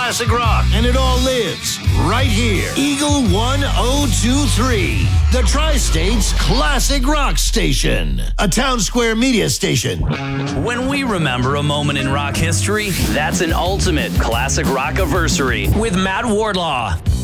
classic rock. And it all lives right here. Eagle 1023, the Tri-State's classic rock station. A Town Square media station. When we remember a moment in rock history, that's an ultimate classic rock-iversary with Matt Wardlaw.